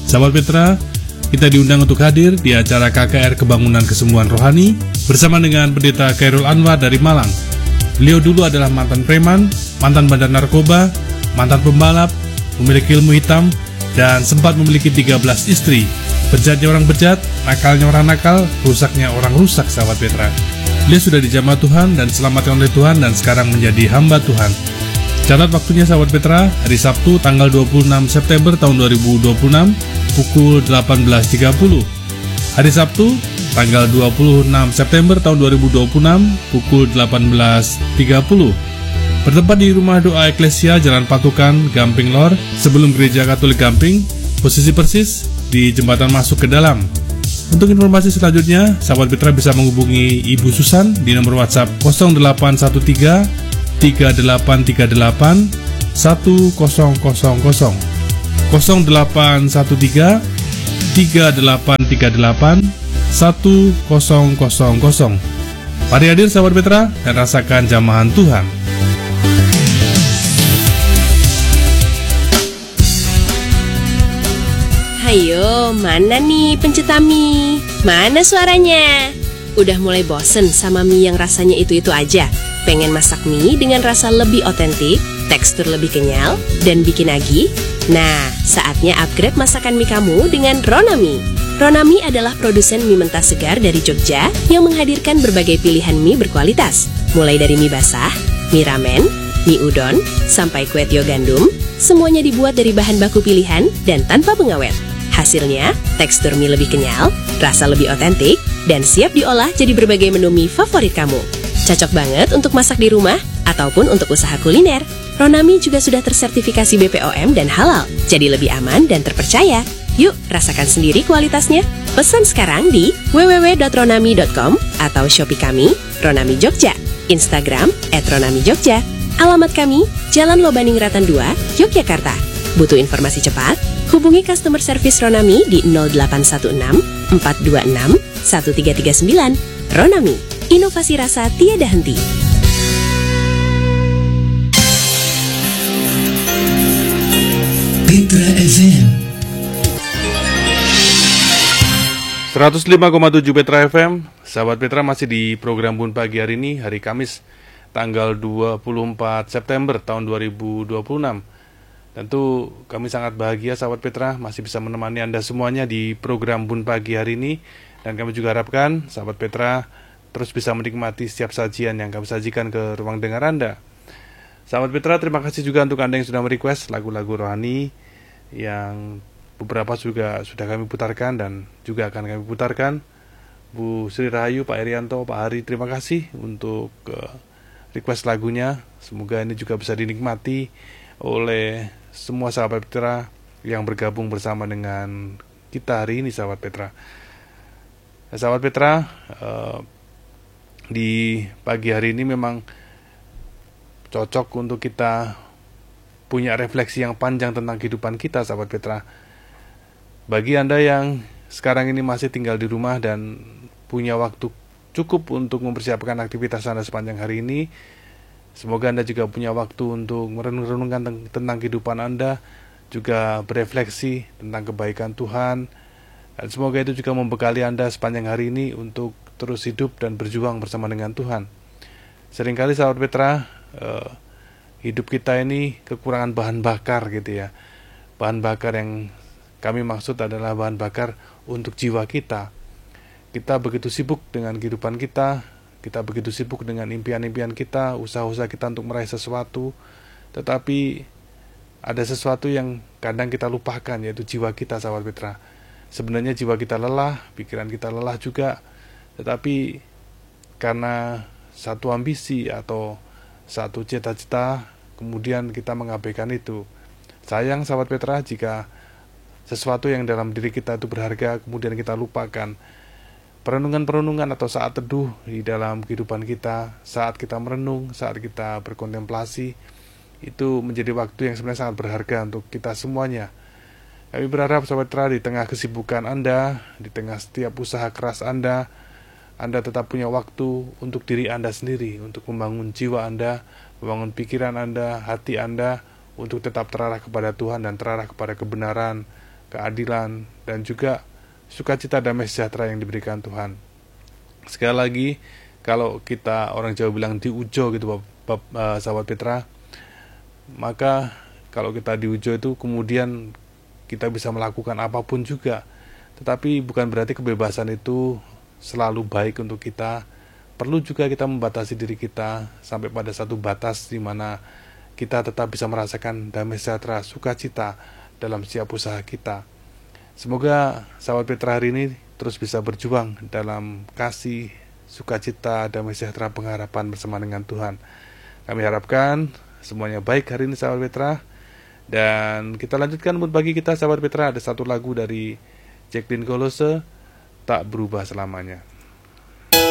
Sahabat Petra, kita diundang untuk hadir di acara KKR Kebangunan Kesembuhan Rohani bersama dengan Pendeta Khairul Anwar dari Malang. Beliau dulu adalah mantan preman, mantan bandar narkoba, mantan pembalap, memiliki ilmu hitam, dan sempat memiliki 13 istri. Bejatnya orang bejat, nakalnya orang nakal, rusaknya orang rusak, sahabat Petra. Dia sudah dijamah Tuhan dan diselamatkan oleh Tuhan dan sekarang menjadi hamba Tuhan. Catat waktunya sahabat Petra, hari Sabtu tanggal 26 September tahun 2026 pukul 18.30. Hari Sabtu tanggal 26 September tahun 2026 pukul 18.30. Bertempat di Rumah Doa Eklesia Jalan Patukan, Gamping Lor, sebelum Gereja Katolik Gamping, posisi persis di jembatan masuk ke dalam. Untuk informasi selanjutnya, sahabat Petra bisa menghubungi Ibu Susan di nomor WhatsApp 0813 3838 1000, 0813 3838 1000. Mari hadir sahabat Petra dan rasakan jamahan Tuhan. Hayo, mana nih pencetami? Mana suaranya? Udah mulai bosen sama mie yang rasanya itu-itu aja? Pengen masak mie dengan rasa lebih otentik, tekstur lebih kenyal, dan bikin nagih? Nah, saatnya upgrade masakan mie kamu dengan Ronami. Ronami adalah produsen mie mentah segar dari Jogja yang menghadirkan berbagai pilihan mie berkualitas. Mulai dari mie basah, mie ramen, mie udon, sampai kue tio gandum, semuanya dibuat dari bahan baku pilihan dan tanpa pengawet. Hasilnya, tekstur mie lebih kenyal, rasa lebih otentik, dan siap diolah jadi berbagai menu mie favorit kamu. Cocok banget untuk masak di rumah ataupun untuk usaha kuliner. Ronami juga sudah tersertifikasi BPOM dan halal, jadi lebih aman dan terpercaya. Yuk, rasakan sendiri kualitasnya. Pesan sekarang di www.ronami.com atau Shopee kami, Ronami Jogja, Instagram @ronamijogja. Alamat kami, Jalan Lobaningratan 2, Yogyakarta. Butuh informasi cepat? Hubungi customer service Ronami di 0816 426 1339. Ronami, inovasi rasa tiada henti. Petra FM 105,7 Petra FM. Sahabat Petra, masih di program Bun Pagi hari ini, hari Kamis tanggal 24 September tahun 2026. Tentu kami sangat bahagia sahabat Petra masih bisa menemani Anda semuanya di program Bun Pagi hari ini. Dan kami juga harapkan sahabat Petra terus bisa menikmati setiap sajian yang kami sajikan ke ruang dengar Anda. Sahabat Petra, terima kasih juga untuk Anda yang sudah merequest lagu-lagu rohani yang beberapa juga sudah kami putarkan dan juga akan kami putarkan. Bu Sri Rahayu, Pak Erianto, Pak Hari, terima kasih untuk request lagunya. Semoga ini juga bisa dinikmati oleh semua sahabat Petra yang bergabung bersama dengan kita hari ini sahabat Petra. Sahabat Petra, di pagi hari ini memang cocok untuk kita punya refleksi yang panjang tentang kehidupan kita sahabat Petra. Bagi Anda yang sekarang ini masih tinggal di rumah dan punya waktu cukup untuk mempersiapkan aktivitas Anda sepanjang hari ini, semoga Anda juga punya waktu untuk merenung-renungkan tentang kehidupan Anda, juga berefleksi tentang kebaikan Tuhan, dan semoga itu juga membekali Anda sepanjang hari ini untuk terus hidup dan berjuang bersama dengan Tuhan. Seringkali sahabat Petra, hidup kita ini kekurangan bahan bakar gitu ya. Bahan bakar yang kami maksud adalah bahan bakar untuk jiwa kita. Kita begitu sibuk dengan kehidupan kita begitu sibuk dengan impian-impian kita, usaha-usaha kita untuk meraih sesuatu, tetapi ada sesuatu yang kadang kita lupakan, yaitu jiwa kita sahabat Petra. Sebenarnya jiwa kita lelah, pikiran kita lelah juga, tetapi karena satu ambisi atau satu cita-cita, kemudian kita mengabaikan itu. Sayang sahabat Petra jika sesuatu yang dalam diri kita itu berharga, kemudian kita lupakan. Perenungan-perenungan atau saat teduh di dalam kehidupan kita, saat kita merenung, saat kita berkontemplasi, itu menjadi waktu yang sebenarnya sangat berharga untuk kita semuanya. Kami berharap sahabat Petra, di tengah kesibukan Anda, di tengah setiap usaha keras Anda tetap punya waktu untuk diri Anda sendiri, untuk membangun jiwa Anda, membangun pikiran Anda, hati Anda, untuk tetap terarah kepada Tuhan dan terarah kepada kebenaran, keadilan, dan juga sukacita damai sejahtera yang diberikan Tuhan. Sekali lagi, kalau kita orang Jawa bilang diujo gitu sahabat Petra, maka kalau kita diujo itu kemudian kita bisa melakukan apapun juga. Tetapi bukan berarti kebebasan itu selalu baik untuk kita. Perlu juga kita membatasi diri kita sampai pada satu batas di mana kita tetap bisa merasakan damai sejahtera, sukacita dalam setiap usaha kita. Semoga sahabat Petra hari ini terus bisa berjuang dalam kasih, sukacita, damai sejahtera, pengharapan bersama dengan Tuhan. Kami harapkan semuanya baik hari ini sahabat Petra. Dan kita lanjutkan buat bagi kita sahabat Petra, ada satu lagu dari Jacqueline Kolose, Tak Berubah Selamanya.